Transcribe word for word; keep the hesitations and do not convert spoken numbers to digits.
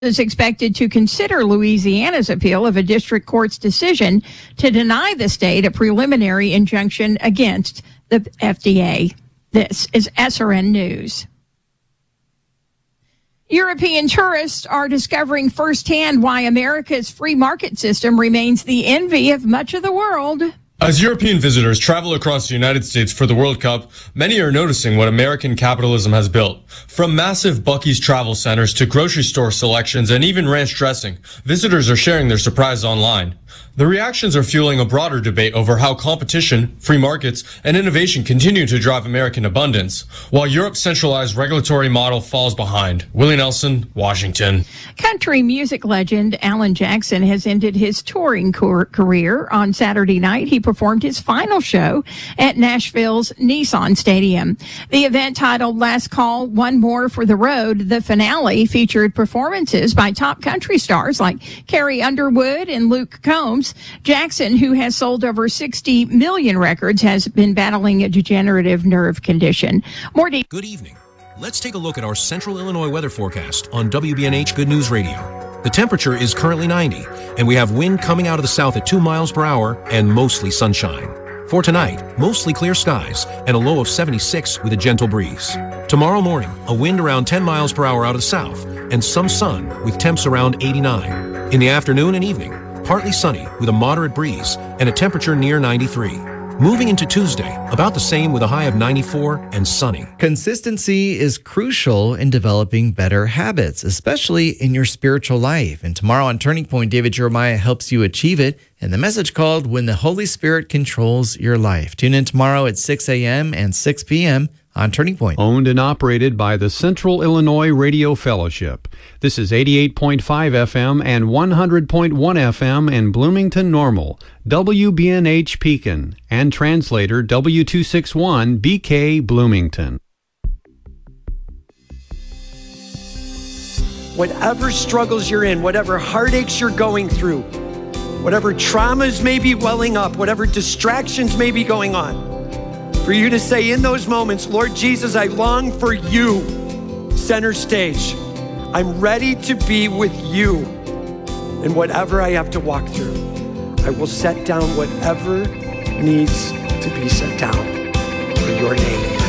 is expected to consider Louisiana's appeal of a district court's decision to deny the state a preliminary injunction against the F D A. This is S R N News. European tourists are discovering firsthand why America's free market system remains the envy of much of the world. As European visitors travel across the United States for the World Cup, many are noticing what American capitalism has built. From massive Buc-ee's travel centers to grocery store selections and even ranch dressing, visitors are sharing their surprise online. The reactions are fueling a broader debate over how competition, free markets, and innovation continue to drive American abundance, while Europe's centralized regulatory model falls behind. Willie Nelson, Washington. Country music legend Alan Jackson has ended his touring career. On Saturday night, he performed his final show at Nashville's Nissan Stadium. The event, titled Last Call, One More for the Road, the finale featured performances by top country stars like Carrie Underwood and Luke Combs. Jackson, who has sold over sixty million records, has been battling a degenerative nerve condition. More de- Good evening. Let's take a look at our Central Illinois weather forecast on W B N H Good News Radio. The temperature is currently ninety, and we have wind coming out of the south at two miles per hour and mostly sunshine. For tonight, mostly clear skies and a low of seventy-six with a gentle breeze. Tomorrow morning, a wind around ten miles per hour out of the south and some sun with temps around eighty-nine. In the afternoon and evening, partly sunny with a moderate breeze and a temperature near ninety-three. Moving into Tuesday, about the same with a high of ninety-four and sunny. Consistency is crucial in developing better habits, especially in your spiritual life. And tomorrow on Turning Point, David Jeremiah helps you achieve it in the message called When the Holy Spirit Controls Your Life. Tune in tomorrow at six a.m. and six p.m. on Turning Point. Owned and operated by the Central Illinois Radio Fellowship. This is eighty-eight point five F M and one hundred point one F M in Bloomington Normal, W B N H Pekin, and translator W two sixty-one B K Bloomington. Whatever struggles you're in, whatever heartaches you're going through, whatever traumas may be welling up, whatever distractions may be going on, for you to say in those moments, Lord Jesus, I long for you, center stage. I'm ready to be with you. And whatever I have to walk through, I will set down whatever needs to be set down for your name.